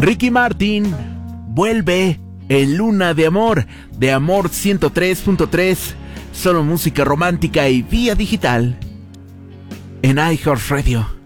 Ricky Martin vuelve en Luna de Amor 103.3, solo música romántica y vía digital en iHeartRadio.